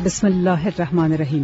بسم الله الرحمن الرحیم.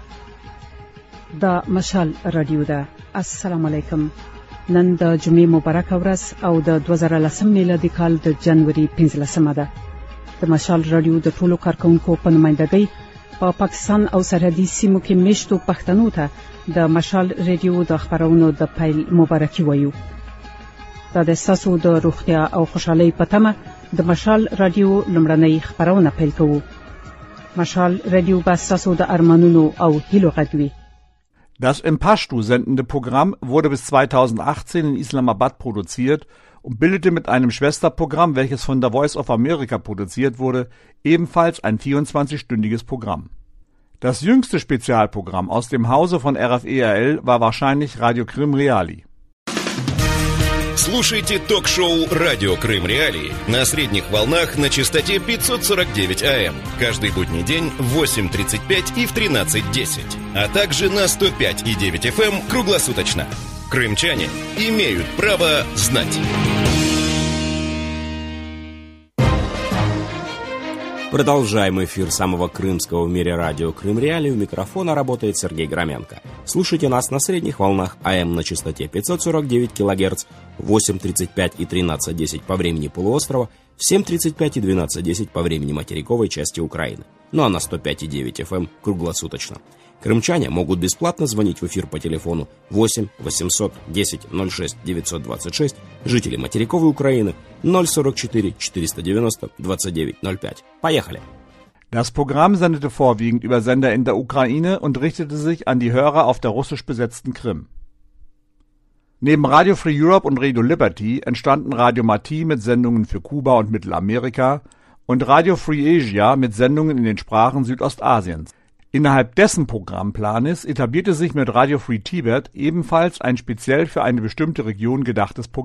دا مشال رادیو ده. السلام علیکم. نن د جمعې مبارک ورځ او د 2010 میلادي کال د جنوري 15 ده. د مشال رادیو د ټولو کارکونکو په نمائندګۍ په پاکستان او سرحدي سیمو کې میشتو پښتنو ته د مشال رادیو د خبرونو د پیل مبارکي وایو. دا د تاسو د روغتیا او خوشحالۍ په تمه د مشال رادیو لومړنۍ خبرونه پیل کوو. مشال رادیو به تاسو د ارمانونو او هیلو غږوي. Das im Pashto sendende Programm wurde bis 2018 in Islamabad produziert und bildete mit einem Schwesterprogramm, welches von der Voice of America produziert wurde, ebenfalls ein 24-stündiges Programm. Das jüngste Spezialprogramm aus dem Hause von RFE-RL war wahrscheinlich Radio Krim Reali. Слушайте ток-шоу «Радио Крым Реалии» на средних волнах на частоте 549 АМ. Каждый будний день в 8:35 и в 13:10. А также на 105,9 FM круглосуточно. Крымчане имеют право знать. Продолжаем эфир самого крымского в мире радио Крым Реалии. У микрофона работает Сергей Громенко. Слушайте нас на средних волнах АМ на частоте 549 кГц, 8:35 и 13:10 по времени полуострова, в 7:35 и 12:10 по времени материковой части Украины. Ну а на 105,9 FM круглосуточно. Крымчане могут бесплатно звонить в эфир по телефону 8 800 10 06 926, жители материковой Украины 044 490 29 05. Поехали! Das Programm sendete vorwiegend über Sender in der Ukraine und richtete sich an die Hörer auf der russisch besetzten Krim. Neben Radio Free Europe und Radio Liberty entstanden Radio Marti mit Sendungen für Kuba und Mittelamerika und Radio Free Asia mit Sendungen in den Sprachen Südostasiens. Innerhalb dessen Programmplanes etablierte sich mit Radio Free Tibet ebenfalls ein speziell für eine bestimmte Region gedachtes Programm.